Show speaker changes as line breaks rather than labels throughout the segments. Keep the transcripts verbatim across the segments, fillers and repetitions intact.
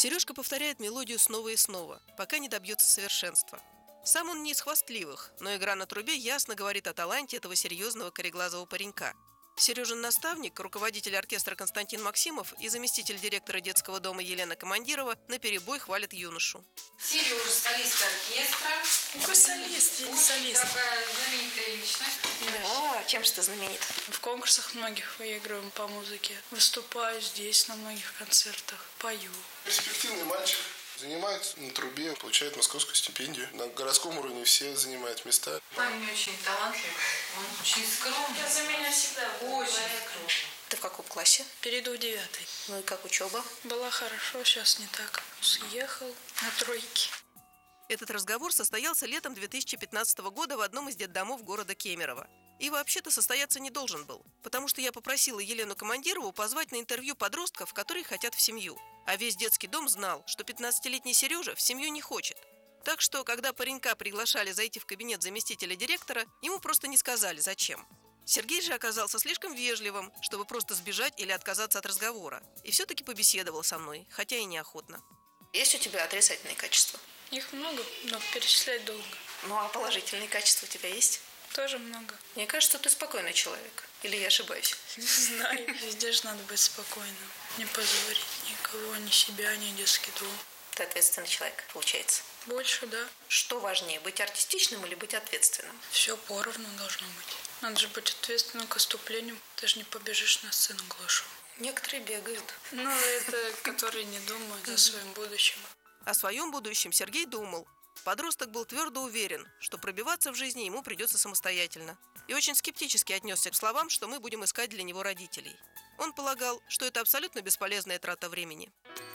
Сережка повторяет мелодию снова и снова, пока не добьется совершенства. Сам он не из хвастливых, но игра на трубе ясно говорит о таланте этого серьезного кореглазого паренька. Сережин наставник, руководитель оркестра Константин Максимов и заместитель директора детского дома Елена Командирова наперебой хвалят юношу.
Сережа, солист оркестра.
Какой солист? Я не солист.
Такая знаменитая личность.
Да, чем же ты знаменит?
В конкурсах многих выигрываем по музыке. Выступаю здесь на многих концертах, пою.
Перспективный мальчик. Занимает на трубе, получает московскую стипендию. На городском уровне все занимают места.
Парень очень талантливый, он очень скромный.
Я за меня всегда
Очень скромный.
Ты в каком классе?
Перейду в девятый.
Ну и как учеба?
Была хорошо, сейчас не так. Съехал на тройке.
Этот разговор состоялся летом две тысячи пятнадцатого года в одном из детдомов города Кемерово. И вообще-то состояться не должен был, потому что я попросила Елену Командирову позвать на интервью подростков, которые хотят в семью. А весь детский дом знал, что пятнадцатилетний Сережа в семью не хочет. Так что, когда паренька приглашали зайти в кабинет заместителя директора, ему просто не сказали, зачем. Сергей же оказался слишком вежливым, чтобы просто сбежать или отказаться от разговора. И все-таки побеседовал со мной, хотя и неохотно.
Есть у тебя отрицательные качества?
Их много, но перечислять долго.
Ну а положительные качества у тебя есть?
Тоже много.
Мне кажется, ты спокойный человек. Или я ошибаюсь?
Не знаю. Везде же надо быть спокойным. Не позорить никого, ни себя, ни детский дом.
Ты ответственный человек, получается.
Больше, да.
Что важнее, быть артистичным или быть ответственным?
Все поровну должно быть. Надо же быть ответственным к выступлению. Ты же не побежишь на сцену голышом.
Некоторые бегают.
Ну, это которые не думают о своем будущем.
О своем будущем Сергей думал. Подросток был твердо уверен, что пробиваться в жизни ему придется самостоятельно. И очень скептически отнесся к словам, что мы будем искать для него родителей. Он полагал, что это абсолютно бесполезная трата времени.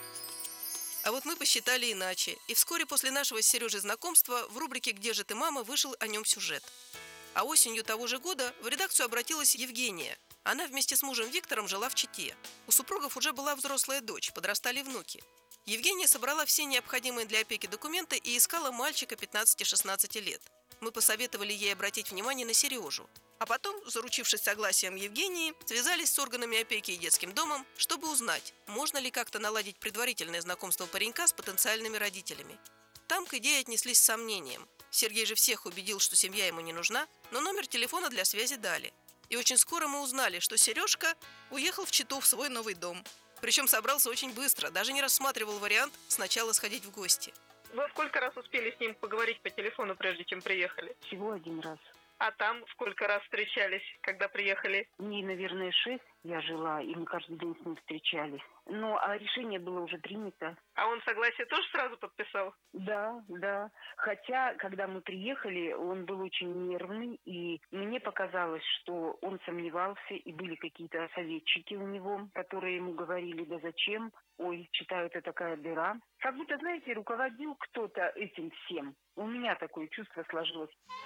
А вот мы посчитали иначе. И вскоре после нашего с Сережей знакомства в рубрике «Где же ты, мама?» вышел о нем сюжет. А осенью того же года в редакцию обратилась Евгения. Она вместе с мужем Виктором жила в Чите. У супругов уже была взрослая дочь, подрастали внуки. Евгения собрала все необходимые для опеки документы и искала мальчика пятнадцати-шестнадцати лет. Мы посоветовали ей обратить внимание на Сережу. А потом, заручившись согласием Евгении, связались с органами опеки и детским домом, чтобы узнать, можно ли как-то наладить предварительное знакомство паренька с потенциальными родителями. Там к идее отнеслись с сомнением. Сергей же всех убедил, что семья ему не нужна, но номер телефона для связи дали. И очень скоро мы узнали, что Сережка уехал в Читу в свой новый дом. Причем собрался очень быстро, даже не рассматривал вариант сначала сходить в гости.
Вы сколько раз успели с ним поговорить по телефону, прежде чем приехали?
Всего один раз.
А там сколько раз встречались, когда приехали?
Дней, наверное, шесть я жила, и мы каждый день с ним встречались. Ну, а решение было уже принято.
А он согласие тоже сразу подписал?
Да, да. Хотя, когда мы приехали, он был очень нервный, и мне показалось, что он сомневался, и были какие-то советчики у него, которые ему говорили, да зачем? Ой, считаю, это такая дыра. Как будто, знаете, руководил кто-то этим всем. У меня такое чувство сложилось.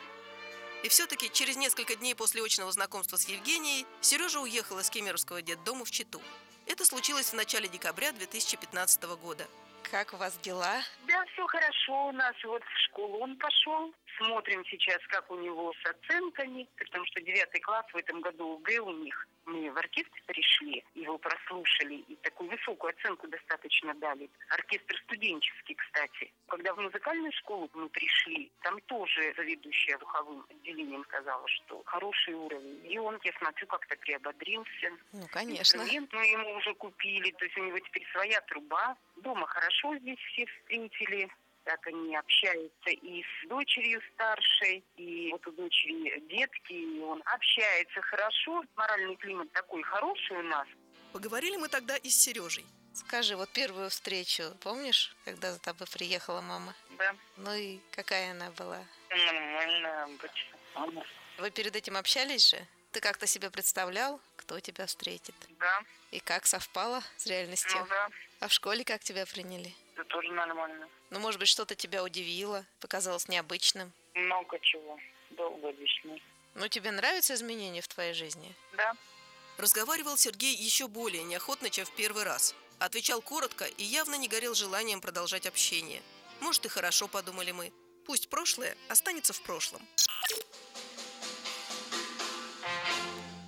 И все-таки через несколько дней после очного знакомства с Евгенией Сережа уехал из Кемеровского детдома в Читу. Это случилось в начале декабря две тысячи пятнадцатого года.
Как у вас дела?
Да, все хорошо у нас. Вот в школу он пошел. Смотрим сейчас, как у него с оценками, потому что девятый класс в этом году ОГЭ у них. Мы в оркестр пришли, его прослушали, и такую высокую оценку достаточно дали. Оркестр студенческий, кстати. Когда в музыкальную школу мы пришли, там тоже заведующая духовым отделением сказала, что хороший уровень. И он, я смотрю, как-то приободрился.
Ну, конечно.
Инструмент мы ему уже купили, то есть у него теперь своя труба. Дома хорошо здесь все встретили. Так они общаются и с дочерью старшей, и вот у дочери детки, и он общается хорошо. Моральный климат такой хороший у нас.
Поговорили мы тогда и с Сережей.
Скажи, вот первую встречу, помнишь, когда за тобой приехала мама?
Да.
Ну и какая она была?
Нормально, обычно. Мама.
Вы перед этим общались же? Ты как-то себе представлял, кто тебя встретит?
Да.
И как совпало с реальностью?
Ну да.
А в школе как тебя приняли?
Это тоже нормально.
Ну, может быть, что-то тебя удивило, показалось необычным?
Много чего. Долго объясню.
Ну, тебе нравятся изменения в твоей жизни?
Да.
Разговаривал Сергей еще более неохотно, чем в первый раз. Отвечал коротко и явно не горел желанием продолжать общение. Может, и хорошо, подумали мы. Пусть прошлое останется в прошлом. В декабре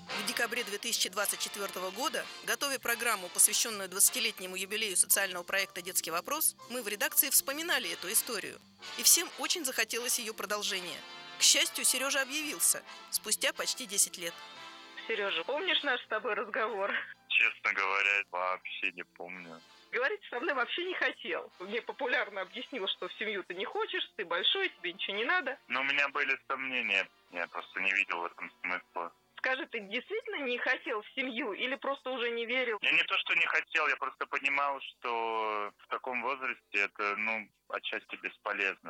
декабре две тысячи двадцать четвёртого года, готовя программу, посвященную двадцатилетнему юбилею социального проекта «Детский вопрос», мы в редакции вспоминали эту историю. И всем очень захотелось ее продолжения. К счастью, Сережа объявился спустя почти десять лет.
Сережа, помнишь наш с тобой разговор?
Честно говоря, вообще не помню.
Говорить со мной вообще не хотел. Мне популярно объяснил, что в семью ты не хочешь, ты большой, тебе ничего не надо.
Но у меня были сомнения, я просто не видел в этом смысла.
Скажи, ты действительно не хотел в семью или просто уже не верил?
Я не то, что не хотел, я просто понимал, что в таком возрасте это, ну, отчасти бесполезно.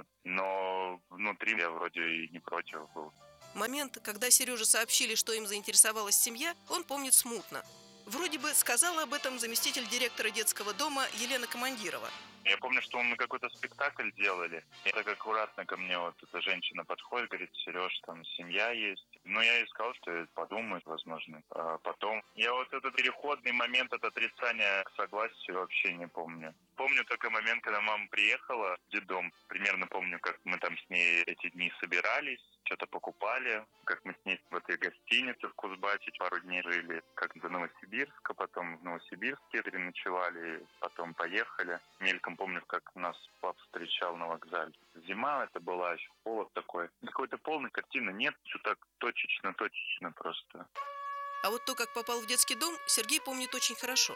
Но внутри я вроде и не против был.
Момент, когда Сереже сообщили, что им заинтересовалась семья, он помнит смутно. Вроде бы сказала об этом заместитель директора детского дома Елена Командирова.
Я помню, что мы какой-то спектакль делали. И так аккуратно ко мне вот эта женщина подходит, говорит: Сереж, там семья есть. Ну, я ей сказал, что я подумаю, возможно. А потом я вот этот переходный момент от отрицания к согласию вообще не помню. Помню только момент, когда мама приехала в детдом. Примерно помню, как мы там с ней эти дни собирались, что-то покупали, как мы с ней в этой гостинице в Кузбассе пару дней жили, как до Новосибирска, потом в Новосибирске переночевали, потом поехали. Мельком помню, как нас папа встречал на вокзале. Зима это была, еще холод такой. Какой-то полной картины нет, все так точечно-точечно просто.
А вот то, как попал в детский дом, Сергей помнит очень хорошо.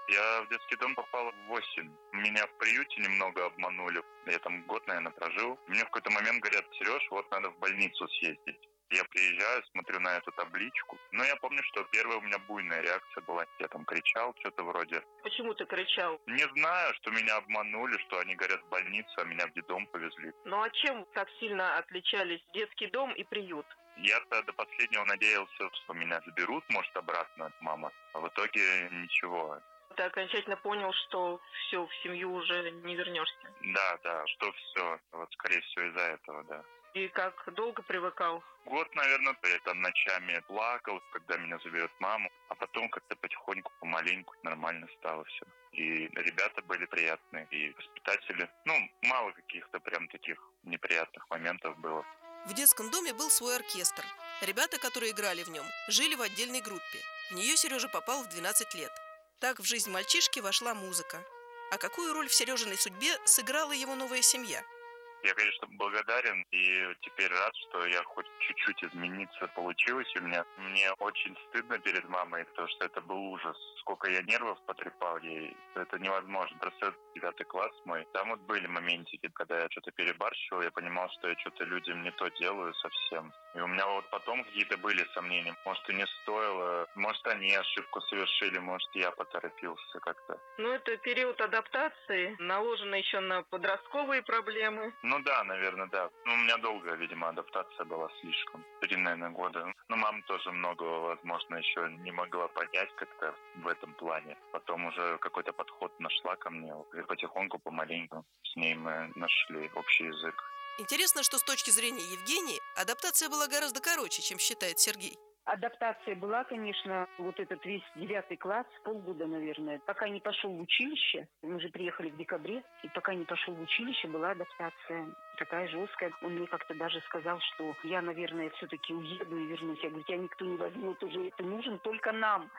Я в детский дом попал в восемь. Меня в приюте немного обманули. Я там год, наверное, прожил. Мне в какой-то момент говорят: Сереж, вот надо в больницу съездить. Я приезжаю, смотрю на эту табличку. Но я помню, что первая у меня буйная реакция была. Я там кричал, что-то вроде.
Почему ты кричал?
Не знаю, что меня обманули, что они говорят в больницу, а меня в детдом повезли.
Ну а чем так сильно отличались детский дом и приют?
Я-то до последнего надеялся, что меня заберут, может, обратно от мамы. А в итоге ничего.
Ты окончательно понял, что все, в семью уже не вернешься.
Да, да, что все. Вот, скорее всего, из-за этого, да.
И как долго привыкал?
Год, наверное, я там ночами плакал, когда меня заберет мама. А потом как-то потихоньку, помаленьку нормально стало все. И ребята были приятные, и воспитатели. Ну, мало каких-то прям таких неприятных моментов было.
В детском доме был свой оркестр. Ребята, которые играли в нем, жили в отдельной группе. В нее Сережа попал в двенадцать лет. Так в жизнь мальчишки вошла музыка. А какую роль в Сережиной судьбе сыграла его новая семья?
Я, конечно, благодарен и теперь рад, что я хоть чуть-чуть измениться получилось у меня. Мне очень стыдно перед мамой, потому что это был ужас. Сколько я нервов потрепал ей, это невозможно. Просто девятый класс мой. Там вот были моментики, когда я что-то перебарщивал, я понимал, что я что-то людям не то делаю совсем. И у меня вот потом какие-то были сомнения. Может, и не стоило, может, они ошибку совершили, может, я поторопился как-то.
Ну, это период адаптации, наложено еще на подростковые проблемы.
Ну да, наверное, да. Ну, у меня долгая, видимо, адаптация была слишком. Три, наверное, года. Ну, мама тоже многого, возможно, еще не могла понять как-то в этом плане. Потом уже какой-то подход нашла ко мне. И потихоньку, помаленьку с ней мы нашли общий язык.
Интересно, что с точки зрения Евгении адаптация была гораздо короче, чем считает Сергей.
Адаптация была, конечно, вот этот весь девятый класс, полгода, наверное. Пока не пошел в училище, мы же приехали в декабре, и пока не пошел в училище, была адаптация такая жесткая. Он мне как-то даже сказал, что я, наверное, все-таки уеду и вернусь. Я говорю: тебя никто не возьмет уже, это нужен только нам.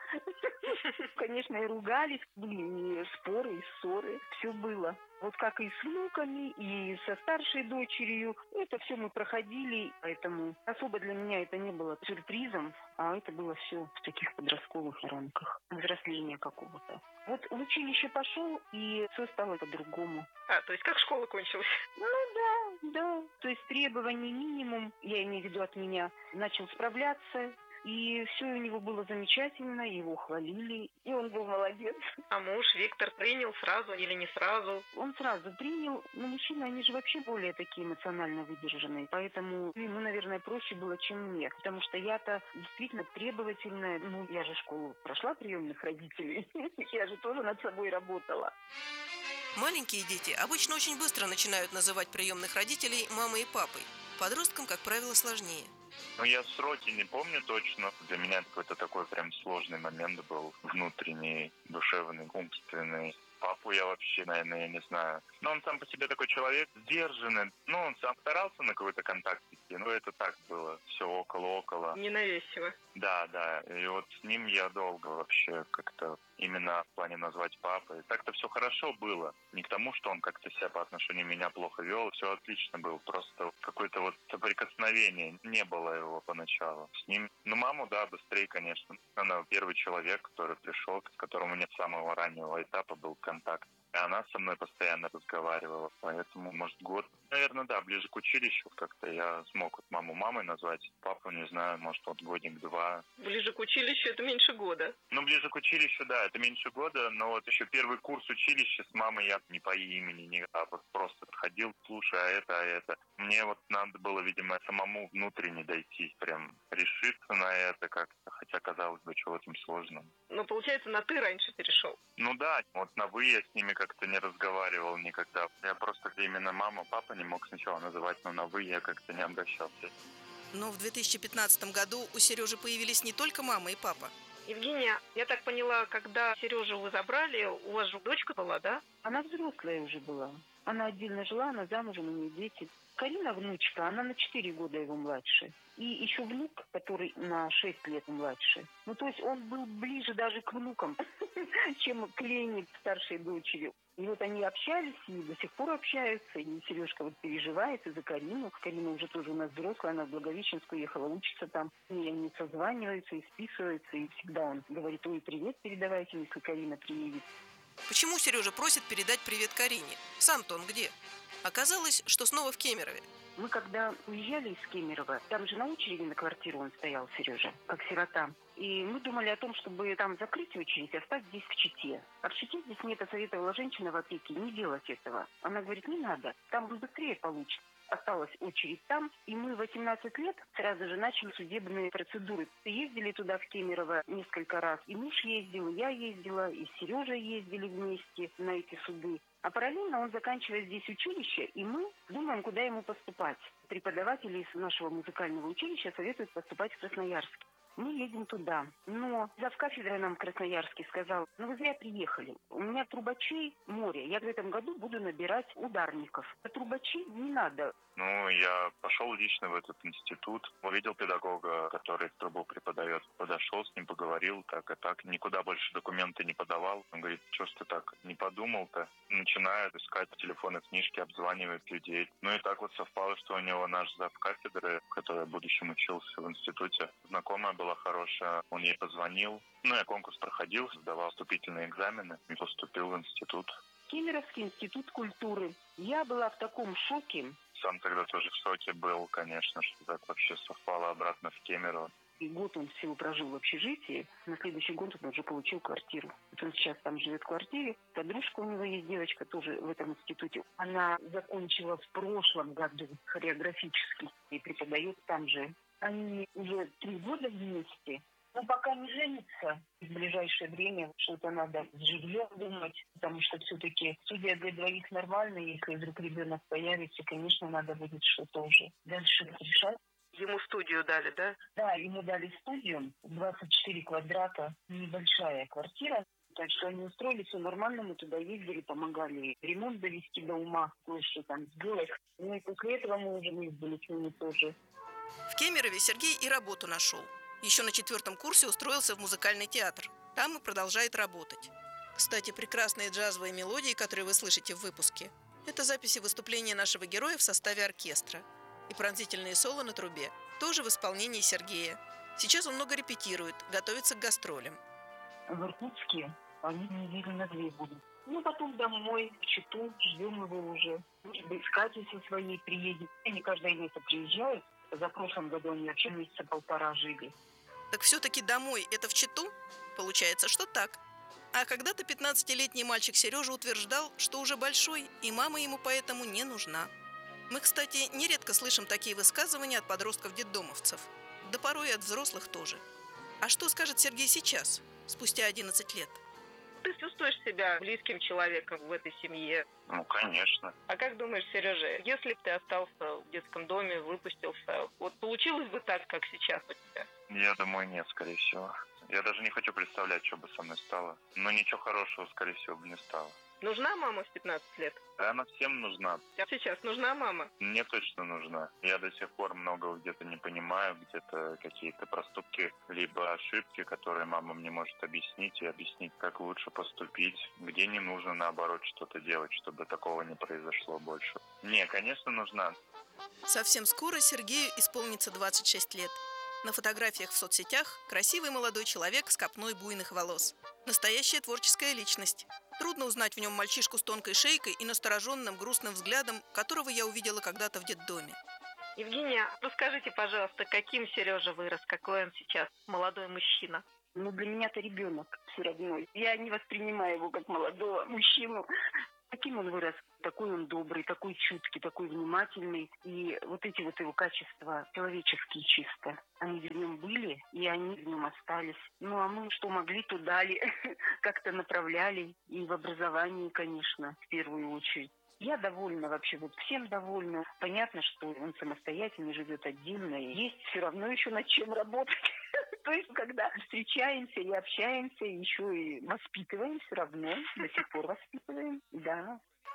Конечно, и ругались, были споры, и ссоры, все было. Вот как и с внуками, и со старшей дочерью. Это все мы проходили, поэтому особо для меня это не было сюрпризом, а это было все в таких подростковых рамках, взросления какого-то. Вот в училище пошел, и все стало по-другому.
А, то есть как школа кончилась?
Ну да, да. То есть требований минимум, я имею в виду от меня, начал справляться. И все у него было замечательно, его хвалили, и он был молодец.
А муж Виктор принял сразу или не сразу?
Он сразу принял, но мужчины, они же вообще более такие эмоционально выдержанные, поэтому ему, наверное, проще было, чем мне, потому что я-то действительно требовательная, ну, я же школу прошла приемных родителей, я же тоже над собой работала.
Маленькие дети обычно очень быстро начинают называть приемных родителей мамой и папой. Подросткам, как правило, сложнее.
Ну, я сроки не помню точно. Для меня это какой-то такой прям сложный момент был. Внутренний, душевный, умственный. Папа папу я вообще, наверное, я не знаю. Но он сам по себе такой человек, сдержанный. Ну, он сам старался на какой-то контакт идти, но это так было. Все около-около.
Ненавязчиво.
Да, да. И вот с ним я долго вообще как-то именно в плане назвать папой. Так-то все хорошо было. Не к тому, что он как-то себя по отношению меня плохо вел. Все отлично было. Просто какое-то вот соприкосновение. Не было его поначалу с ним. Ну, маму, да, быстрее, конечно. Она первый человек, который пришел, с которым у меня с самого раннего этапа был контакт. И она со мной постоянно разговаривала. Поэтому, может, год. Наверное, да, ближе к училищу как-то я смог вот маму мамой назвать. Папу, не знаю, может, вот годик-два.
Ближе к училищу это меньше года.
Ну, ближе к училищу, да, это меньше года. Но вот еще первый курс училища с мамой я не по имени, не, а вот просто ходил, слушай, а это, а это. Мне вот надо было, видимо, самому внутренне дойти, прям решиться на это как-то. Хотя, казалось бы, чего там сложного.
Но, получается, на «ты» раньше перешел.
Ну да, вот на «вы» я с ними как-то не разговаривал никогда. Я просто именно мама, папа не мог сначала называть, но на «вы» я как-то не обращался.
Но в две тысячи пятнадцатом году у Сережи появились не только мама и папа.
Евгения, я так поняла, когда Сережу вы забрали, у вас же дочка была, да?
Она взрослая уже была. Она отдельно жила, она замужем, у нее дети. Карина, внучка, она на четыре года его младше. И еще внук, который на шесть лет младше. Ну, то есть он был ближе даже к внукам, чем к Лене, старшей дочери. И вот они общались, и до сих пор общаются. И Сережка вот переживает и за Карину. Карина уже тоже у нас взрослая, она в Благовещенск уехала учиться там. И они созваниваются и списываются. И всегда он говорит: ой, привет передавайте, если Карина приедет.
Почему Сережа просит передать привет Карине? Сам-то он где? Оказалось, что снова в Кемерове.
Мы когда уезжали из Кемерово, там же на очереди на квартиру он стоял, Сережа, как сирота. И мы думали о том, чтобы там закрыть очередь и оставить здесь в Чите. А в Чите здесь мне посоветовала женщина в опеке не делать этого. Она говорит: не надо, там быстрее получится. Осталась очередь там, и мы в восемнадцать лет сразу же начали судебные процедуры. Ездили туда, в Кемерово, несколько раз. И муж ездил, и я ездила, и с Сережей ездили вместе на эти суды. А параллельно он заканчивает здесь училище, и мы думаем, куда ему поступать. Преподаватели из нашего музыкального училища советуют поступать в Красноярск. Мы едем туда. Но завкафедра нам в Красноярске сказал: ну вы зря приехали. У меня трубачей море. Я в этом году буду набирать ударников. А трубачей не надо.
Ну, я пошел лично в этот институт, увидел педагога, который трубу преподает, подошел с ним, поговорил, так и так, никуда больше документы не подавал. Он говорит: что ж ты так не подумал-то? Начинает искать телефоны, книжки, обзванивает людей. Ну и так вот совпало, что у него наш завкафедры, который в будущем учился в институте, знакомая была хорошая, он ей позвонил. Ну, я конкурс проходил, сдавал вступительные экзамены и поступил в институт.
Кемеровский институт культуры. Я была в таком шоке.
Сам тогда тоже в шоке был, конечно, что так вообще совпало обратно в Кемерово.
И год он всего прожил в общежитии. На следующий год он уже получил квартиру. Вот он сейчас там живет в квартире. Подружка у него есть, девочка, тоже в этом институте. Она закончила в прошлом году хореографический и преподает там же. Они уже три года вместе. Но пока не женится, в ближайшее время что-то надо с жильем думать, потому что все-таки судья для двоих нормально, если вдруг ребенок появится, конечно, надо будет что-то уже дальше решать.
Ему студию дали, да?
Да, ему дали студию, двадцать четыре квадрата, небольшая квартира. Так что они устроили, все нормально, мы туда ездили, помогали ремонт довести до ума, кое-что там сделать. Ну и после этого мы уже ездили с ними тоже.
В Кемерове Сергей и работу нашел. Еще на четвертом курсе устроился в музыкальный театр. Там и продолжает работать. Кстати, прекрасные джазовые мелодии, которые вы слышите в выпуске, это записи выступления нашего героя в составе оркестра. И пронзительные соло на трубе тоже в исполнении Сергея. Сейчас он много репетирует, готовится к гастролям.
В Иркутске они недели на две будут. Ну, потом домой, в Читу, ждем его уже. Может быть, с Катей со своей приедет. Они каждое лето приезжают. За прошлым году они вообще месяца полтора жили.
Так все-таки домой это в Читу? Получается, что так. А когда-то пятнадцатилетний мальчик Сережа утверждал, что уже большой, и мама ему поэтому не нужна. Мы, кстати, нередко слышим такие высказывания от подростков-детдомовцев. Да порой и от взрослых тоже. А что скажет Сергей сейчас, спустя одиннадцать лет?
Ты чувствуешь себя близким человеком в этой семье?
Ну, конечно.
А как думаешь, Сережа, если бы ты остался в детском доме, выпустился, вот получилось бы так, как сейчас у тебя?
Я думаю, нет, скорее всего. Я даже не хочу представлять, что бы со мной стало. Но ничего хорошего, скорее всего, бы не стало.
Нужна мама в пятнадцать лет?
Она всем нужна.
А сейчас нужна мама?
Мне точно нужна. Я до сих пор многого где-то не понимаю, где-то какие-то проступки, либо ошибки, которые мама мне может объяснить, и объяснить, как лучше поступить, где не нужно, наоборот, что-то делать, чтобы такого не произошло больше. Не, конечно, нужна.
Совсем скоро Сергею исполнится двадцать шесть лет. На фотографиях в соцсетях красивый молодой человек с копной буйных волос. Настоящая творческая личность. Трудно узнать в нем мальчишку с тонкой шейкой и настороженным грустным взглядом, которого я увидела когда-то в детдоме.
Евгения, расскажите, пожалуйста, каким Сережа вырос, какой он сейчас, молодой мужчина?
Ну, для меня это ребенок все равно. Я не воспринимаю его как молодого мужчину. Каким он вырос? Такой он добрый, такой чуткий, такой внимательный. И вот эти вот его качества человеческие чисто, они в нем были, и они в нем остались. Ну, а мы что могли, то дали, как-то направляли. И в образовании, конечно, в первую очередь. Я довольна вообще, вот всем довольна. Понятно, что он самостоятельно живет отдельно. И есть все равно еще над чем работать. То есть, когда встречаемся и общаемся, еще и воспитываем все равно. До сих пор воспитываем, да.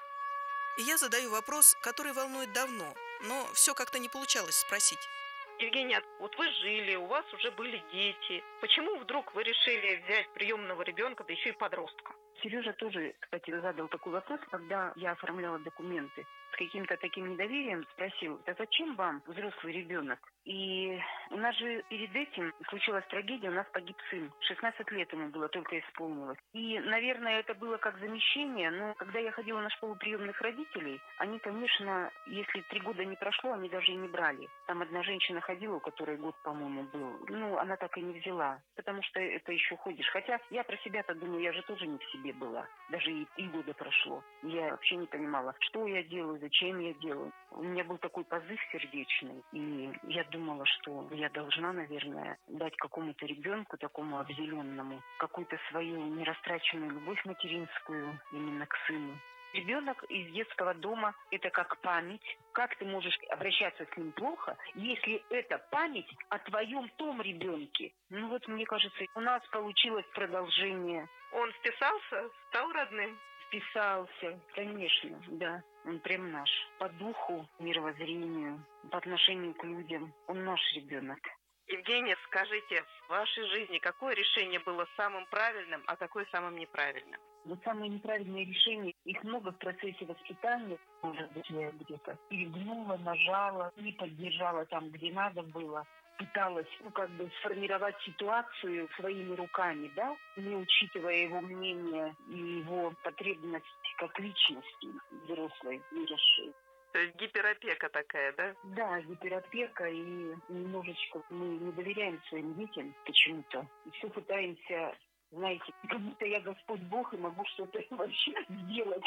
И я задаю вопрос, который волнует давно, но все как-то не получалось спросить.
Евгения, вот вы жили, у вас уже были дети. Почему вдруг вы решили взять приемного ребенка, да еще и подростка?
Сережа тоже, кстати, задал такой вопрос, когда я оформляла документы. С каким-то таким недоверием спросил: а зачем вам взрослый ребенок? И у нас же перед этим случилась трагедия, у нас погиб сын. шестнадцать лет ему было, только исполнилось. И, наверное, это было как замещение, но когда я ходила на школу приемных родителей, они, конечно, если три года не прошло, они даже и не брали. Там одна женщина ходила, у которой год, по-моему, был. Ну, она так и не взяла, потому что это еще ходишь. Хотя я про себя-то думаю, я же тоже не в себе была. Даже и три года прошло. Я вообще не понимала, что я делаю, зачем я делаю. У меня был такой позыв сердечный, и я думала, что я должна, наверное, дать какому-то ребенку, такому обделенному, какую-то свою нерастраченную любовь материнскую именно к сыну. Ребенок из детского дома – это как память. Как ты можешь обращаться с ним плохо, если это память о твоем том ребенке? Ну вот, мне кажется, у нас получилось продолжение.
Он вписался, стал родным?
Вписался, конечно, да. Он прям наш. По духу, мировоззрению, по отношению к людям. Он наш ребенок.
Евгения, скажите, в вашей жизни какое решение было самым правильным, а какое самым неправильным?
Вот самые неправильные решения, их много в процессе воспитания. Может быть, я где-то перегнула, нажала, не поддержала там, где надо было. Пыталась, ну, как бы сформировать ситуацию своими руками, да, не учитывая его мнение и его потребность как личности взрослой, выросшей.
То есть гиперопека такая, да?
Да, гиперопека, и немножечко мы не доверяем своим детям почему-то. И все пытаемся, знаете, как будто я Господь Бог и могу что-то вообще сделать.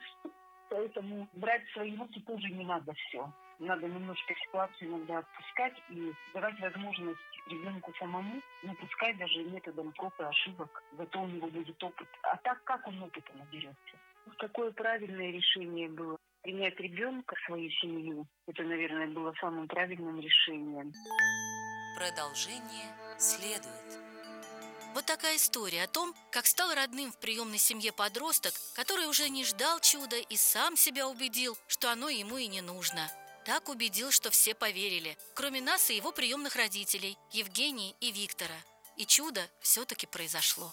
Поэтому брать в свои руки тоже не надо все. Надо немножко ситуацию иногда отпускать и давать возможность ребенку самому, не пускай даже методом проб и ошибок, зато у него будет опыт. А так как он опыта наберется? Какое правильное решение было? Принять ребенка, свою семью, это, наверное, было самым правильным решением.
Продолжение следует.
Вот такая история о том, как стал родным в приемной семье подросток, который уже не ждал чуда и сам себя убедил, что оно ему и не нужно. Так убедил, что все поверили, кроме нас и его приемных родителей, Евгении и Виктора. И чудо все-таки произошло.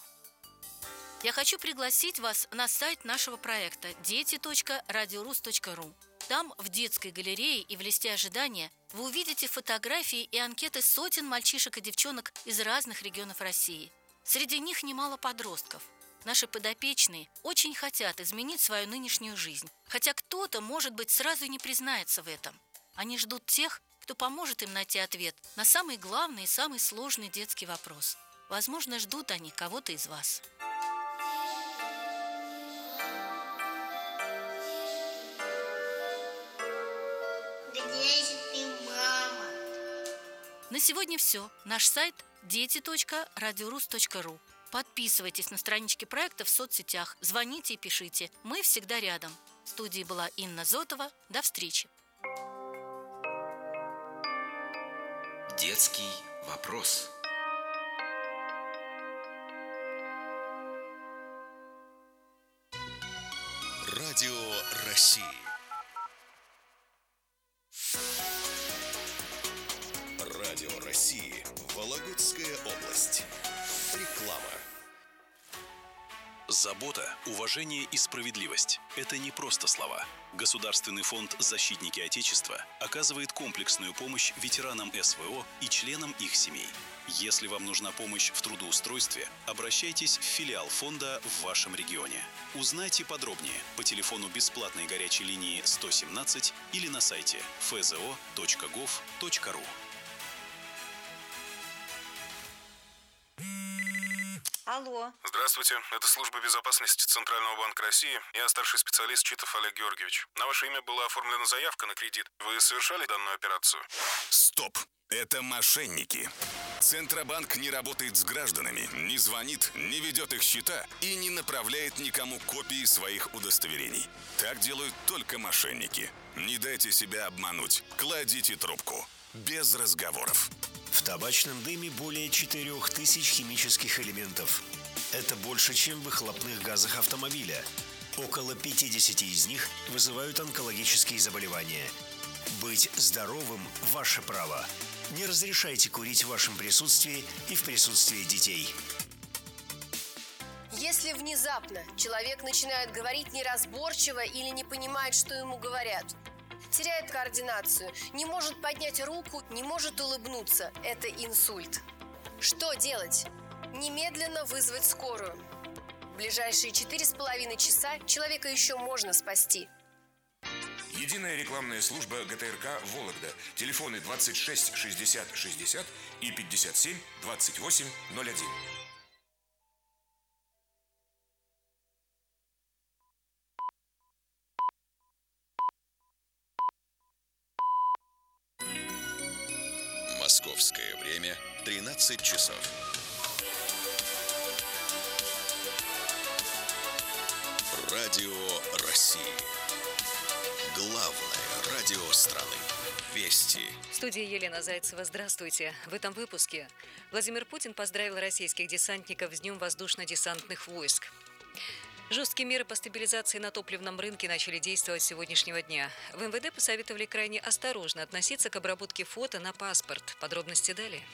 Я хочу пригласить вас на сайт нашего проекта дети точка радиорус точка ру. Там, в детской галерее и в листе ожидания, вы увидите фотографии и анкеты сотен мальчишек и девчонок из разных регионов России. Среди них немало подростков. Наши подопечные очень хотят изменить свою нынешнюю жизнь, хотя кто-то, может быть, сразу и не признается в этом. Они ждут тех, кто поможет им найти ответ на самый главный и самый сложный детский вопрос. Возможно, ждут они кого-то из вас. На сегодня все. Наш сайт дети точка радиорус точка ру. Подписывайтесь на странички проекта в соцсетях, звоните и пишите. Мы всегда рядом. В студии была Инна Зотова. До встречи.
Детский вопрос. Радио России. Радио России. Вологодская область. Реклама.
Забота, уважение и справедливость – это не просто слова. Государственный фонд «Защитники Отечества» оказывает комплексную помощь ветеранам эс вэ о и членам их семей. Если вам нужна помощь в трудоустройстве, обращайтесь в филиал фонда в вашем регионе. Узнайте подробнее по телефону бесплатной горячей линии сто семнадцать или на сайте эф зэ о точка гов точка ру.
Алло.
Здравствуйте, это служба безопасности Центрального банка России. Я старший специалист Читов Олег Георгиевич. На ваше имя была оформлена заявка на кредит. Вы совершали данную операцию?
Стоп! Это мошенники. Центробанк не работает с гражданами, не звонит, не ведет их счета и не направляет никому копии своих удостоверений. Так делают только мошенники. Не дайте себя обмануть. Кладите трубку. Без разговоров.
В табачном дыме более четырех тысяч химических элементов. Это больше, чем в выхлопных газах автомобиля. Около пятьдесят из них вызывают онкологические заболевания. Быть здоровым – ваше право. Не разрешайте курить в вашем присутствии и в присутствии детей.
Если внезапно человек начинает говорить неразборчиво или не понимает, что ему говорят, теряет координацию, не может поднять руку, не может улыбнуться. Это инсульт. Что делать? Немедленно вызвать скорую. В ближайшие четыре с половиной часа человека еще можно спасти.
Единая рекламная служба гэ тэ эр ка «Вологда». Телефоны двадцать шесть шестьдесят шестьдесят и пятьдесят семь двадцать восемь ноль один.
Московское время тринадцать часов. Радио России. Главное радио страны. Вести.
В студии Елена Зайцева. Здравствуйте. В этом выпуске Владимир Путин поздравил российских десантников с Днем воздушно-десантных войск. Жесткие меры по стабилизации на топливном рынке начали действовать с сегодняшнего дня. В эм вэ дэ посоветовали крайне осторожно относиться к обработке фото на паспорт. Подробности далее.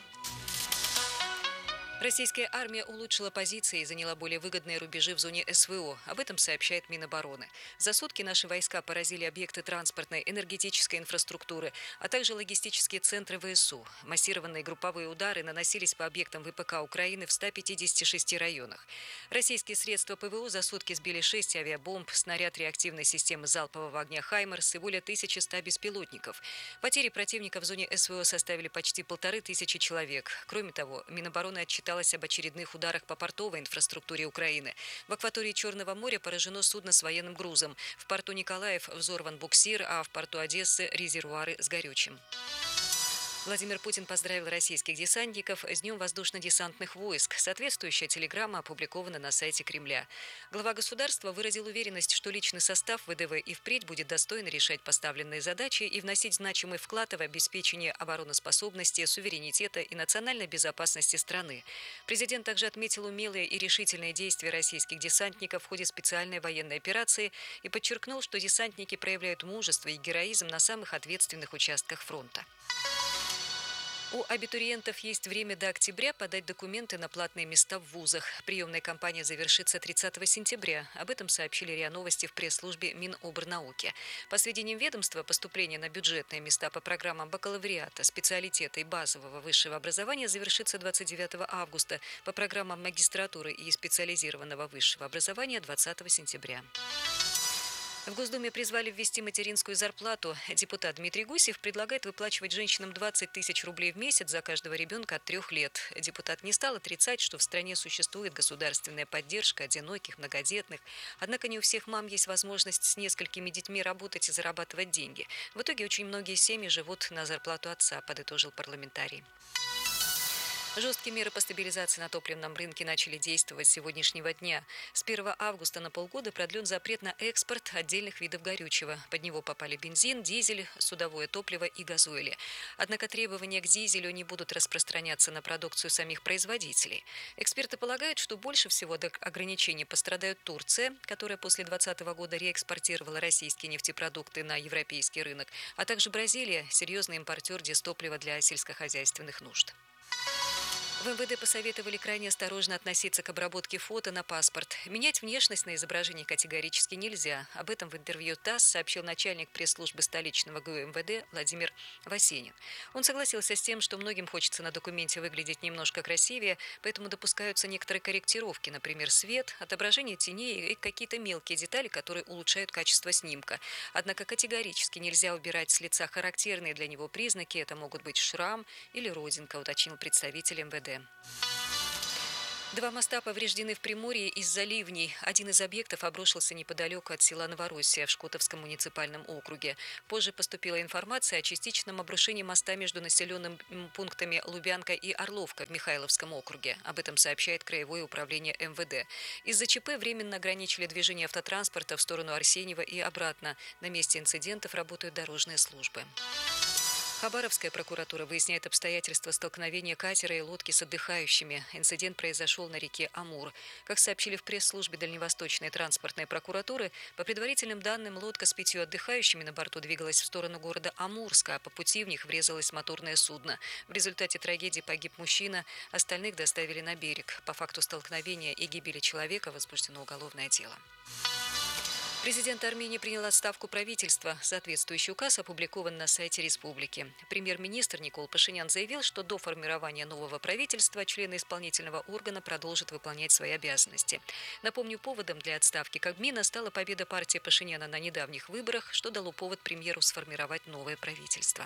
Российская армия улучшила позиции и заняла более выгодные рубежи в зоне эс вэ о. Об этом сообщает Минобороны. За сутки наши войска поразили объекты транспортной, энергетической инфраструктуры, а также логистические центры вэ эс у. Массированные групповые удары наносились по объектам вэ пэ ка Украины в ста пятидесяти шести районах. Российские средства пэ вэ о за сутки сбили шесть авиабомб, снаряд реактивной системы залпового огня «Хаймерс» и более тысячи ста беспилотников. Потери противника в зоне эс вэ о составили почти полторы тысячи человек. Кроме того, Минобороны отчиталась об очередных ударах по портовой инфраструктуре Украины. В акватории Черного моря поражено судно с военным грузом. В порту Николаев взорван буксир, а в порту Одессы резервуары с горючим. Владимир Путин поздравил российских десантников с Днем воздушно-десантных войск. Соответствующая телеграмма опубликована на сайте Кремля. Глава государства выразил уверенность, что личный состав вэ дэ вэ и впредь будет достойно решать поставленные задачи и вносить значимый вклад в обеспечение обороноспособности, суверенитета и национальной безопасности страны. Президент также отметил умелые и решительные действия российских десантников в ходе специальной военной операции и подчеркнул, что десантники проявляют мужество и героизм на самых ответственных участках фронта. У абитуриентов есть время до октября подать документы на платные места в вузах. Приемная кампания завершится тридцатого сентября. Об этом сообщили РИА Новости в пресс-службе Минобрнауки. По сведениям ведомства, поступление на бюджетные места по программам бакалавриата, специалитета и базового высшего образования завершится двадцать девятого августа, по программам магистратуры и специализированного высшего образования двадцатого сентября. В Госдуме призвали ввести материнскую зарплату. Депутат Дмитрий Гусев предлагает выплачивать женщинам двадцать тысяч рублей в месяц за каждого ребенка от трех лет. Депутат не стал отрицать, что в стране существует государственная поддержка одиноких, многодетных. Однако не у всех мам есть возможность с несколькими детьми работать и зарабатывать деньги. В итоге очень многие семьи живут на зарплату отца, подытожил парламентарий. Жесткие меры по стабилизации на топливном рынке начали действовать с сегодняшнего дня. С первого августа на полгода продлен запрет на экспорт отдельных видов горючего. Под него попали бензин, дизель, судовое топливо и газоили. Однако требования к дизелю не будут распространяться на продукцию самих производителей. Эксперты полагают, что больше всего от ограничений пострадает Турция, которая после две тысячи двадцатого года реэкспортировала российские нефтепродукты на европейский рынок, а также Бразилия, серьезный импортер дистоплива для сельскохозяйственных нужд. В эм вэ дэ посоветовали крайне осторожно относиться к обработке фото на паспорт. Менять внешность на изображении категорически нельзя. Об этом в интервью ТАСС сообщил начальник пресс-службы столичного гэ у эм вэ дэ Владимир Васенин. Он согласился с тем, что многим хочется на документе выглядеть немножко красивее, поэтому допускаются некоторые корректировки, например, свет, отображение теней и какие-то мелкие детали, которые улучшают качество снимка. Однако категорически нельзя убирать с лица характерные для него признаки. Это могут быть шрам или родинка, уточнил представитель эм вэ дэ. Два моста повреждены в Приморье из-за ливней. Один из объектов обрушился неподалеку от села Новороссия в Шкотовском муниципальном округе. Позже поступила информация о частичном обрушении моста между населенными пунктами Лубянка и Орловка в Михайловском округе. Об этом сообщает Краевое управление эм вэ дэ. Из-за ЧП временно ограничили движение автотранспорта в сторону Арсеньева и обратно. На месте инцидентов работают дорожные службы. Хабаровская прокуратура выясняет обстоятельства столкновения катера и лодки с отдыхающими. Инцидент произошел на реке Амур. Как сообщили в пресс-службе Дальневосточной транспортной прокуратуры, по предварительным данным, лодка с пятью отдыхающими на борту двигалась в сторону города Амурска, а по пути в них врезалось моторное судно. В результате трагедии погиб мужчина, остальных доставили на берег. По факту столкновения и гибели человека возбуждено уголовное дело. Президент Армении принял отставку правительства. Соответствующий указ опубликован на сайте республики. Премьер-министр Никол Пашинян заявил, что до формирования нового правительства члены исполнительного органа продолжат выполнять свои обязанности. Напомню, поводом для отставки Кабмина стала победа партии Пашиняна на недавних выборах, что дало повод премьеру сформировать новое правительство.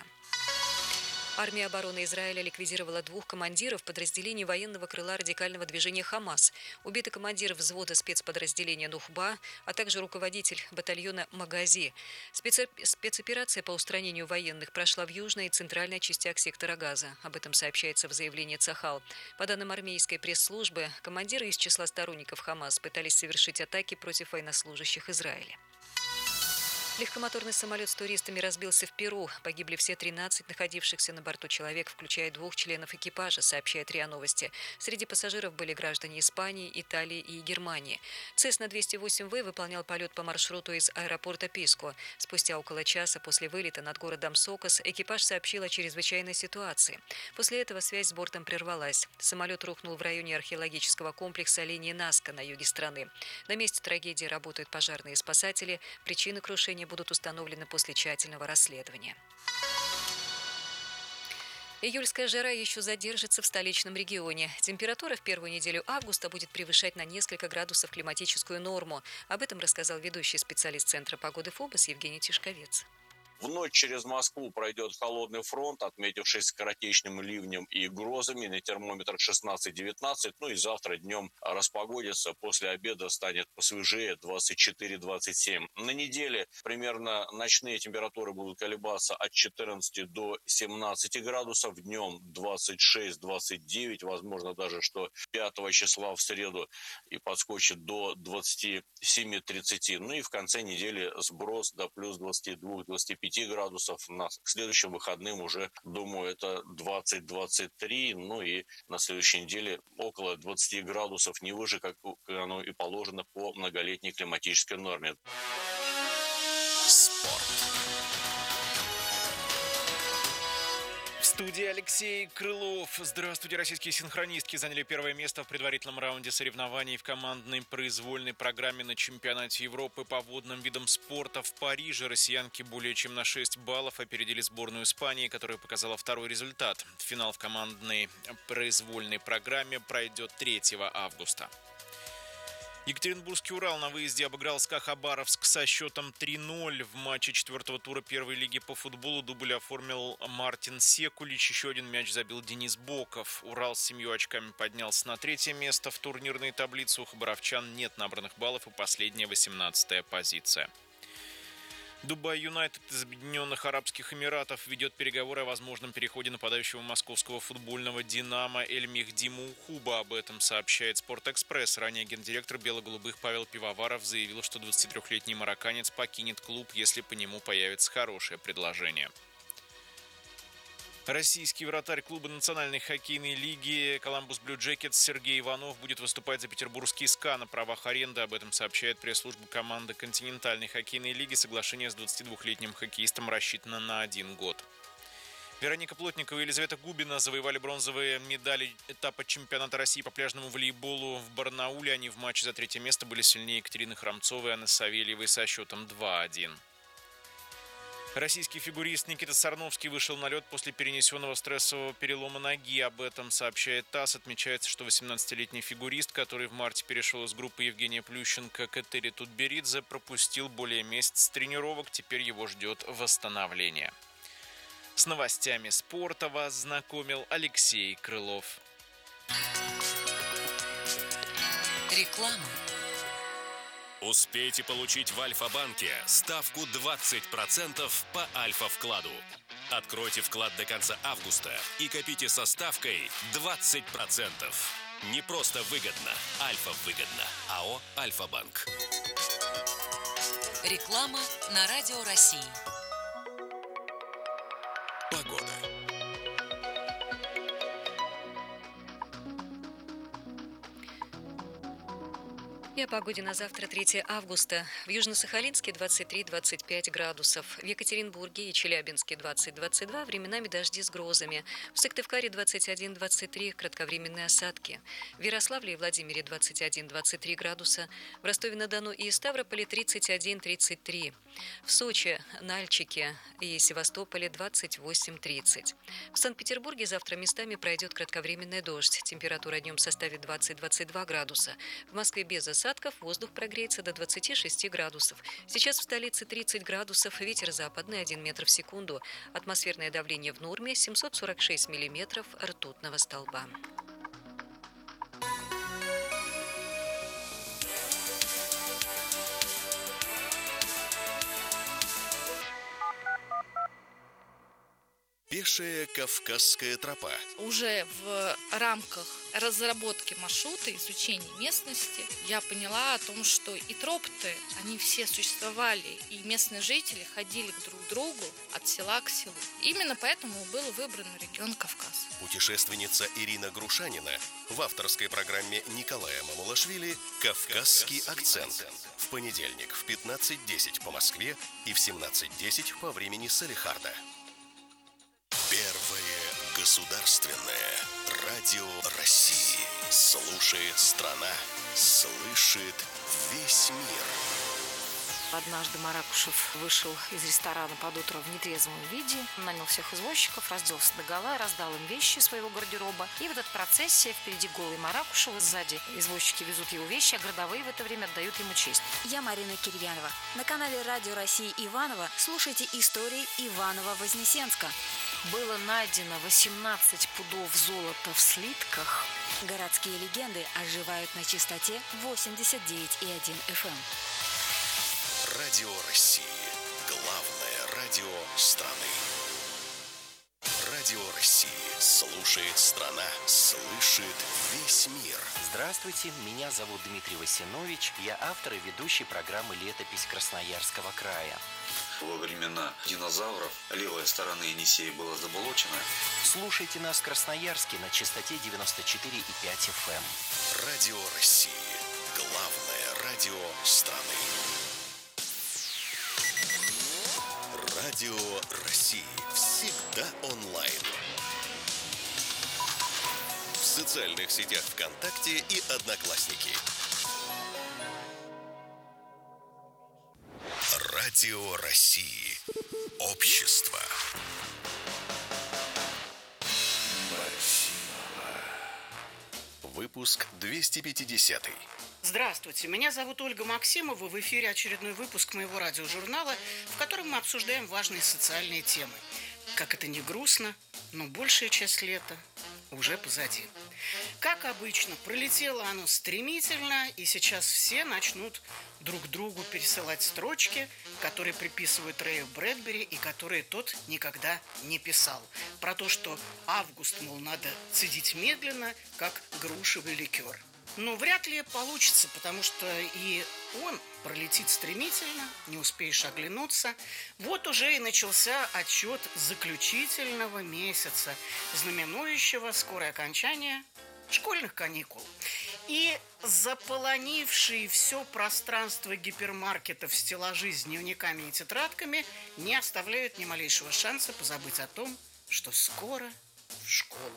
Армия обороны Израиля ликвидировала двух командиров подразделений военного крыла радикального движения «Хамас». Убиты командир взвода спецподразделения «Нухба», а также руководитель батальона «Магази». Специ... Спецоперация по устранению военных прошла в южной и центральной частях сектора Газа. Об этом сообщается в заявлении Цахал. По данным армейской пресс-службы, командиры из числа сторонников «Хамас» пытались совершить атаки против военнослужащих Израиля. Легкомоторный самолет с туристами разбился в Перу. Погибли все тринадцать находившихся на борту человек, включая двух членов экипажа, сообщает РИА Новости. Среди пассажиров были граждане Испании, Италии и Германии. Цесна двести восемь вэ выполнял полет по маршруту из аэропорта Писко. Спустя около часа после вылета над городом Сокос экипаж сообщил о чрезвычайной ситуации. После этого связь с бортом прервалась. Самолет рухнул в районе археологического комплекса линии Наска на юге страны. На месте трагедии работают пожарные спасатели. Причины крушения будут установлены после тщательного расследования. Июльская жара еще задержится в столичном регионе. Температура в первую неделю августа будет превышать на несколько градусов климатическую норму. Об этом рассказал ведущий специалист Центра погоды ФОБОС Евгений Тишковец.
В ночь через Москву пройдет холодный фронт, отметившись скоротечным ливнем и грозами. На термометр шестнадцать-девятнадцать. Ну и завтра днем распогодится. После обеда станет посвежее двадцать четыре - двадцать семь. На неделе примерно ночные температуры будут колебаться от четырнадцати до семнадцати градусов. Днем двадцать шесть - двадцать девять. Возможно даже, что пятого числа в среду и подскочит до двадцати семи - тридцати. Ну и в конце недели сброс до плюс двадцати двух - двадцати пяти градусов. На к следующим выходным уже, думаю, это двадцать - двадцать три. Ну и на следующей неделе около двадцати градусов, не выше, как оно и положено по многолетней климатической норме.
Спорт.
В студии Алексей Крылов. Здравствуйте. Российские синхронистки заняли первое место в предварительном раунде соревнований в командной произвольной программе на чемпионате Европы по водным видам спорта в Париже. Россиянки более чем на шесть баллов опередили сборную Испании, которая показала второй результат. Финал в командной произвольной программе пройдет третьего августа. Екатеринбургский «Урал» на выезде обыграл СКА Хабаровск со счетом три ноль. В матче четвертого тура первой лиги по футболу дубль оформил Мартин Секулич. Еще один мяч забил Денис Боков. «Урал» с семью очками поднялся на третье место в турнирной таблице. У хабаровчан нет набранных баллов и последняя восемнадцатая позиция. Дубай Юнайтед из Объединенных Арабских Эмиратов ведет переговоры о возможном переходе нападающего московского футбольного «Динамо» Эль-Мехди Моухуба. Об этом сообщает «Спортэкспресс». Ранее гендиректор бело-голубых Павел Пивоваров заявил, что двадцатитрёхлетний марокканец покинет клуб, если по нему появится хорошее предложение. Российский вратарь клуба Национальной хоккейной лиги «Коламбус Блю Джекетс» Сергей Иванов будет выступать за петербургский СКА на правах аренды. Об этом сообщает пресс-служба команды континентальной хоккейной лиги. Соглашение с двадцатидвухлетним хоккеистом рассчитано на один год. Вероника Плотникова и Елизавета Губина завоевали бронзовые медали этапа чемпионата России по пляжному волейболу в Барнауле. Они в матче за третье место были сильнее Екатерины Храмцовой и Анны Савельевой со счетом два-один. Российский фигурист Никита Сарновский вышел на лед после перенесенного стрессового перелома ноги. Об этом сообщает ТАСС. Отмечается, что восемнадцатилетний фигурист, который в марте перешел из группы Евгения Плющенко к Этери Тутберидзе, пропустил более месяца тренировок. Теперь его ждет восстановление. С новостями спорта вас знакомил Алексей Крылов.
Реклама.
Успейте получить в Альфа-банке ставку двадцать процентов по Альфа-вкладу. Откройте вклад до конца августа и копите со ставкой двадцать процентов. Не просто выгодно, Альфа-выгодно. АО «Альфа-банк».
Реклама на Радио России.
Погода.
И о погоде на завтра, третьего августа. В Южно-Сахалинске двадцать три - двадцать пять градусов. В Екатеринбурге и Челябинске двадцать - двадцать два, временами дожди с грозами. В Сыктывкаре двадцать один - двадцать три, кратковременные осадки. В Ярославле и Владимире двадцать один - двадцать три градуса. В Ростове-на-Дону и Ставрополе тридцать один - тридцать три. В Сочи, Нальчике и Севастополе двадцать восемь - тридцать. В Санкт-Петербурге завтра местами пройдет кратковременный дождь. Температура днем составит двадцать - двадцать два градуса. В Москве без осадков. Осадков, воздух прогреется до двадцати шести градусов. Сейчас в столице тридцать градусов, ветер западный один метр в секунду. Атмосферное давление в норме семьсот сорок шесть миллиметров ртутного столба.
Пешая Кавказская тропа.
Уже в рамках разработки маршрута, изучения местности, я поняла о том, что и тропы, они все существовали, и местные жители ходили друг к другу от села к селу. Именно поэтому был выбран регион Кавказ.
Путешественница Ирина Грушанина в авторской программе Николая Мамулашвили «Кавказский акцент». В понедельник в пятнадцать десять по Москве и в семнадцать десять по времени Салехарда. Первое государственное радио России. Слушает страна, слышит весь мир.
Однажды Маракушев вышел из ресторана под утро в нетрезвом виде, нанял всех извозчиков, разделся догола, раздал им вещи своего гардероба. И в этот процессе впереди голый Маракушев, сзади извозчики везут его вещи, а городовые в это время отдают ему честь.
Я Марина Кирьянова. На канале Радио России Иваново слушайте истории Иваново-Вознесенска.
Было найдено восемнадцать пудов золота в слитках.
Городские легенды оживают на частоте восемьдесят девять и один эф эм.
Радио России. Главное радио страны. Радио России. Слушает страна, слышит весь мир.
Здравствуйте, меня зовут Дмитрий Васинович. Я автор и ведущий программы «Летопись Красноярского края».
Во времена динозавров левая сторона Енисея была заболочена.
Слушайте нас в Красноярске на частоте девяносто четыре и пять эф эм.
Радио России. Главное радио страны. Радио России. Всегда онлайн. В социальных сетях ВКонтакте и Одноклассники. Радио России. Общество. Выпуск двести пятидесятый.
Здравствуйте, меня зовут Ольга Максимова. В эфире очередной выпуск моего радиожурнала, в котором мы обсуждаем важные социальные темы. Как это ни грустно, но большая часть лета уже позади. Как обычно, пролетело оно стремительно, и сейчас все начнут друг другу пересылать строчки, которые приписывают Рэю Брэдбери и которые тот никогда не писал. Про то, что август, мол, надо цедить медленно, как грушевый ликер. Но вряд ли получится, потому что и он пролетит стремительно, не успеешь оглянуться. Вот уже и начался отчет заключительного месяца, знаменующего скорое окончание школьных каникул. И заполонившие все пространство гипермаркетов стеллажи с дневниками и тетрадками не оставляют ни малейшего шанса позабыть о том, что скоро в школу.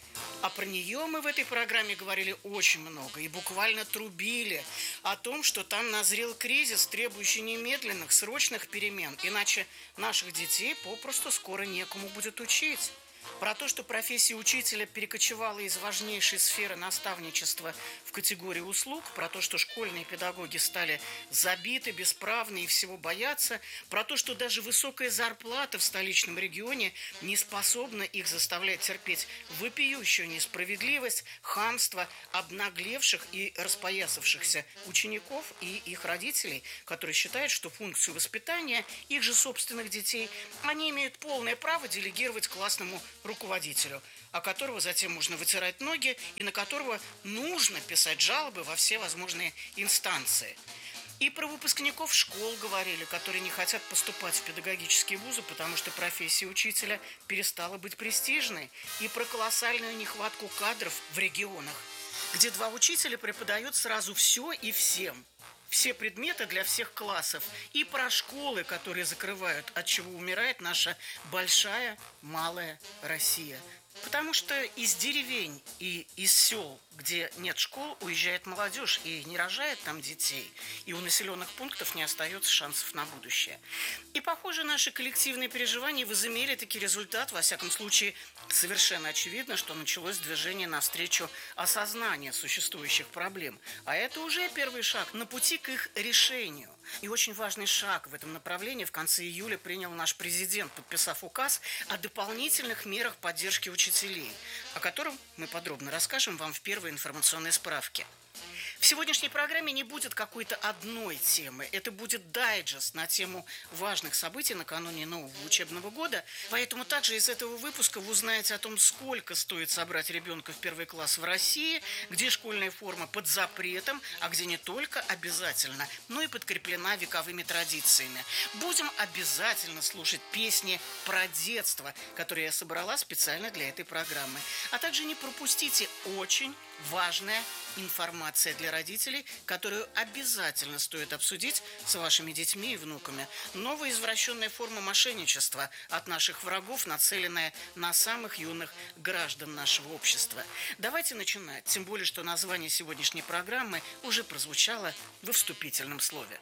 А про нее мы в этой программе говорили очень много и буквально трубили о том, что там назрел кризис, требующий немедленных, срочных перемен, иначе наших детей попросту скоро некому будет учить. Про то, что профессия учителя перекочевала из важнейшей сферы наставничества в категорию услуг, про то, что школьные педагоги стали забиты, бесправны и всего боятся, про то, что даже высокая зарплата в столичном регионе не способна их заставлять терпеть вопиющую несправедливость, хамство обнаглевших и распоясавшихся учеников и их родителей, которые считают, что функцию воспитания их же собственных детей они имеют полное право делегировать классному руководителю, о которого затем можно вытирать ноги и на которого нужно писать жалобы во все возможные инстанции. И про выпускников школ говорили, которые не хотят поступать в педагогические вузы, потому что профессия учителя перестала быть престижной. И про колоссальную нехватку кадров в регионах, где два учителя преподают сразу все и всем. Все предметы для всех классов. И про школы, которые закрывают, от чего умирает наша большая, малая Россия. Потому что из деревень и из сел, где нет школ, уезжает молодежь и не рожает там детей. И у населенных пунктов не остается шансов на будущее. И, похоже, наши коллективные переживания возымели таки результат. Во всяком случае, совершенно очевидно, что началось движение навстречу осознанию существующих проблем. А это уже первый шаг на пути к их решению. И очень важный шаг в этом направлении в конце июля принял наш президент, подписав указ о дополнительных мерах поддержки учителей, о котором мы подробно расскажем вам в первой информационной справке. В сегодняшней программе не будет какой-то одной темы. Это будет дайджест на тему важных событий накануне нового учебного года. Поэтому также из этого выпуска вы узнаете о том, сколько стоит собрать ребенка в первый класс в России, где школьная форма под запретом, а где не только обязательно, но и подкреплена вековыми традициями. Будем обязательно слушать песни про детство, которые я собрала специально для этой программы. А также не пропустите очень важная информация для родителей, которую обязательно стоит обсудить с вашими детьми и внуками. Новая извращенная форма мошенничества от наших врагов, нацеленная на самых юных граждан нашего общества. Давайте начинать, тем более, что название сегодняшней программы уже прозвучало во вступительном слове.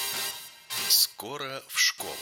Скоро в школу.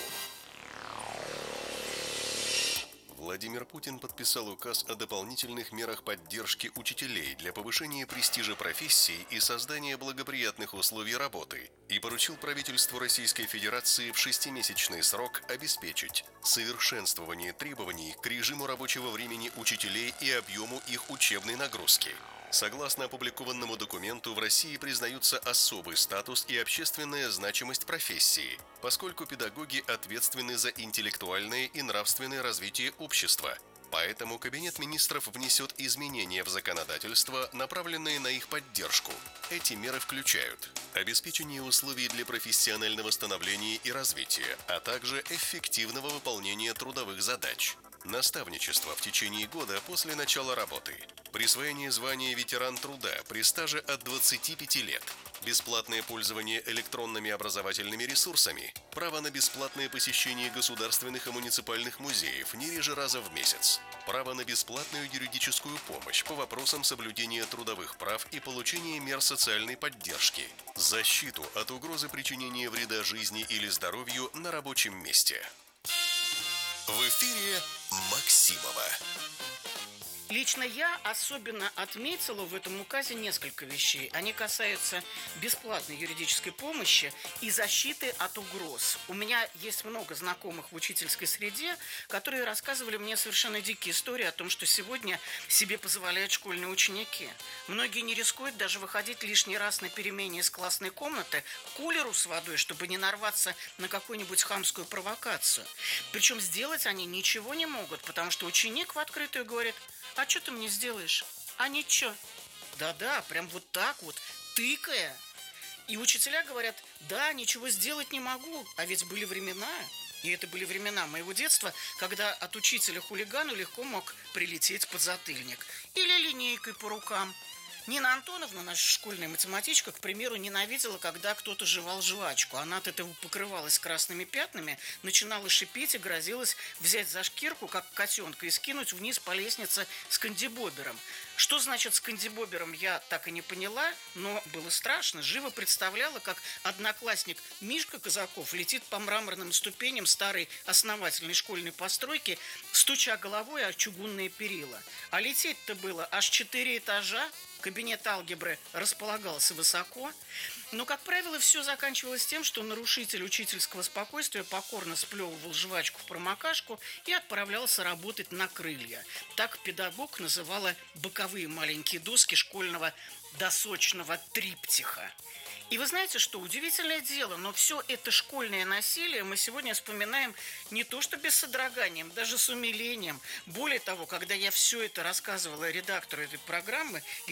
Владимир Путин подписал указ о дополнительных мерах поддержки учителей для повышения престижа профессии и создания благоприятных условий работы и поручил правительству Российской Федерации в шестимесячный срок обеспечить совершенствование требований к режиму рабочего времени учителей и объему их учебной нагрузки. Согласно опубликованному документу, в России признаются особый статус и общественная значимость профессии, поскольку педагоги ответственны за интеллектуальное и нравственное развитие общества. Поэтому Кабинет министров внесет изменения в законодательство, направленные на их поддержку. Эти меры включают обеспечение условий для профессионального становления и развития, а также эффективного выполнения трудовых задач, наставничество в течение года после начала работы, присвоение звания ветеран труда при стаже от двадцати пяти лет, бесплатное пользование электронными образовательными ресурсами, право на бесплатное посещение государственных и муниципальных музеев не реже раза в месяц, право на бесплатную юридическую помощь по вопросам соблюдения трудовых прав и получения мер социальной поддержки, защиту от угрозы причинения вреда жизни или здоровью на рабочем месте. В эфире Максимова.
Лично я особенно отметила в этом указе несколько вещей. Они касаются бесплатной юридической помощи и защиты от угроз. У меня есть много знакомых в учительской среде, которые рассказывали мне совершенно дикие истории о том, что сегодня себе позволяют школьные ученики. Многие не рискуют даже выходить лишний раз на перемене из классной комнаты к кулеру с водой, чтобы не нарваться на какую-нибудь хамскую провокацию. Причем сделать они ничего не могут, потому что ученик в открытую говорит: а что ты мне сделаешь? А ничего. Да-да, прям вот так вот, тыкая. И учителя говорят: да, ничего сделать не могу. А ведь были времена, и это были времена моего детства, когда от учителя хулигану легко мог прилететь подзатыльник. Или линейкой по рукам. Нина Антоновна, наша школьная математичка, к примеру, ненавидела, когда кто-то жевал жвачку. Она от этого покрывалась красными пятнами, начинала шипеть и грозилась взять за шкирку, как котенка, и скинуть вниз по лестнице с кандибобером. Что значит с кандибобером, я так и не поняла, но было страшно. Живо представляла, как одноклассник Мишка Казаков летит по мраморным ступеням старой основательной школьной постройки, стуча головой о чугунные перила. А лететь-то было аж четыре этажа. Кабинет алгебры располагался высоко, но, как правило, все заканчивалось тем, что нарушитель учительского спокойствия покорно сплевывал жвачку в промокашку и отправлялся работать на крылья. Так педагог называла боковые маленькие доски школьного досочного триптиха. И вы знаете что, удивительное дело, но все это школьное насилие мы сегодня вспоминаем не то что без содрогания, даже с умилением. Более того, когда я все это рассказывала редактору этой программы,